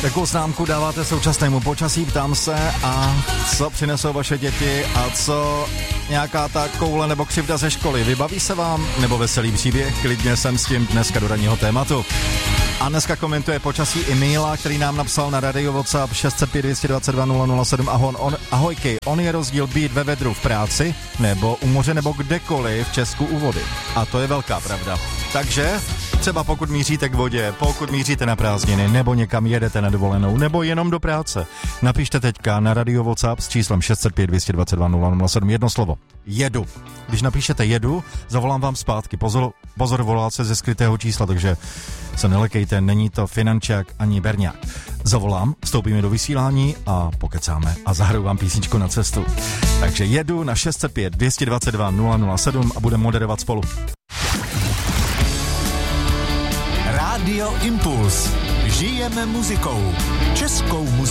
Jakou známku dáváte současnému počasí, ptám se, a co přinesou vaše děti a co nějaká ta koule nebo křivda ze školy? Vybaví se vám nebo veselý příběh? Klidně jsem s tím dneska do ranního tématu. A dneska komentuje počasí i Míla, který nám napsal na radio WhatsApp 605 222 007. Ahojky, on je rozdíl být ve vedru v práci, nebo u moře, nebo kdekoliv v Česku u vody. A to je velká pravda. Takže třeba pokud míříte k vodě, pokud míříte na prázdniny, nebo někam jedete na dovolenou, nebo jenom do práce, napište teďka na radio WhatsApp s číslem 605 222 007 jedno slovo. Jedu. Když napíšete jedu, zavolám vám zpátky. Pozor, volá se ze skrytého čísla, takže se nelekejte, není to Finančák ani Berňák. Zavolám, vstoupíme do vysílání a pokecáme a zahraju vám písničku na cestu. Takže jedu na 605 222 007 a budeme moderovat spolu. Rádio Impuls. Žijeme muzikou. Českou muzikou.